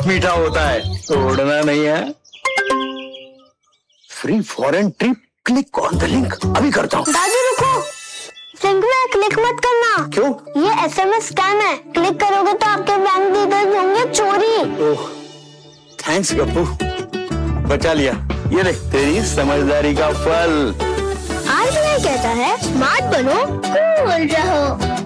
बहुत मीठा होता है, तोड़ना नहीं है। Free foreign trip, click on the link. अभी करता हूँ। दादी रुको, लिंक में क्लिक मत करना। क्यों? ये SMS स्कैम है, क्लिक करोगे तो आपके बैंक डिटेल्स होंगे चोरी। ओह, थैंक्स गप्पू, बचा लिया। ये देख तेरी समझदारी का फल। RBI कहता है स्मार्ट बनो, कूल रहो।